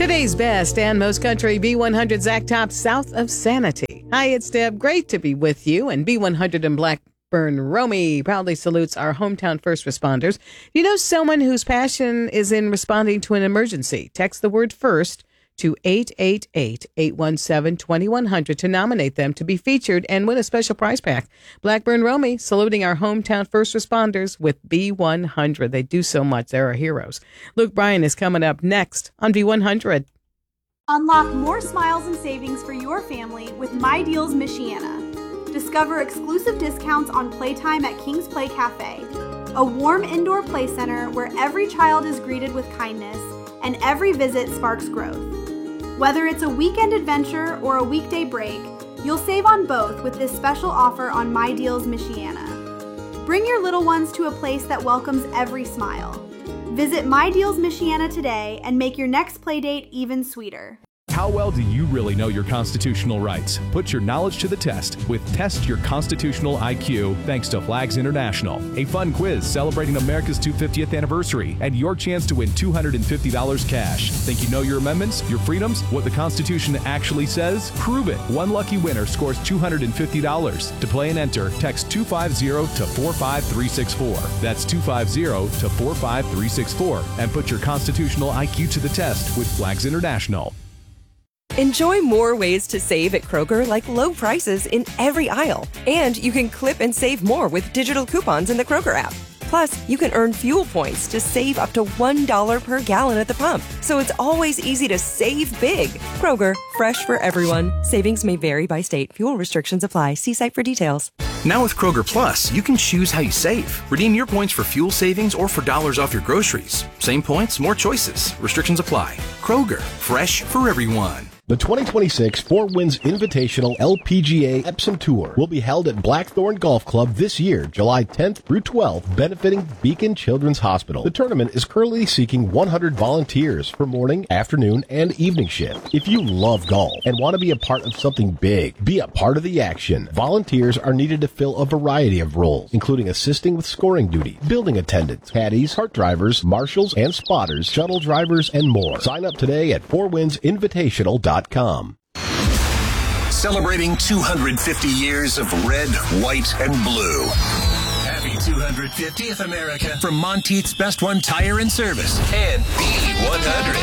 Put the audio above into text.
Today's best and most country B100 Zach Top south of Sanity. Hi, it's Deb. Great to be with you. And B100 in Blackburn Romy proudly salutes our hometown first responders. You know someone whose passion is in responding to an emergency? Text the word FIRST to 888-817-2100 to nominate them to be featured and win a special prize pack. Blackburn Romy saluting our hometown first responders with B100. They do so much. They're our heroes. Luke Bryan is coming up next on B100. Unlock more smiles and savings for your family with My Deals Michiana. Discover exclusive discounts on playtime at King's Play Cafe, a warm indoor play center where every child is greeted with kindness and every visit sparks growth. Whether it's a weekend adventure or a weekday break, you'll save on both with this special offer on My Deals Michiana. Bring your little ones to a place that welcomes every smile. Visit My Deals Michiana today and make your next playdate even sweeter. How well do you really know your constitutional rights? Put your knowledge to the test with Test Your Constitutional IQ thanks to Flags International. A fun quiz celebrating America's 250th anniversary and your chance to win $250 cash. Think you know your amendments, your freedoms, what the Constitution actually says? Prove it. One lucky winner scores $250. To play and enter, text 250 to 45364. That's 250 to 45364. And put your constitutional IQ to the test with Flags International. Enjoy more ways to save at Kroger, like low prices in every aisle. And you can clip and save more with digital coupons in the Kroger app. Plus, you can earn fuel points to save up to $1 per gallon at the pump. So it's always easy to save big. Kroger, fresh for everyone. Savings may vary by state. Fuel restrictions apply. See site for details. Now with Kroger Plus, you can choose how you save. Redeem your points for fuel savings or for dollars off your groceries. Same points, more choices. Restrictions apply. Kroger, fresh for everyone. The 2026 Four Winds Invitational LPGA Epsom Tour will be held at Blackthorn Golf Club this year, July 10th through 12th, benefiting Beacon Children's Hospital. The tournament is currently seeking 100 volunteers for morning, afternoon, and evening shift. If you love golf and want to be a part of something big, be a part of the action. Volunteers are needed to fill a variety of roles, including assisting with scoring duty, building attendants, caddies, cart drivers, marshals, and spotters, shuttle drivers, and more. Sign up today at fourwindsinvitational.com. Celebrating 250 years of red, white, and blue. Happy 250th America from Monteith's Best One Tire and Service and B100.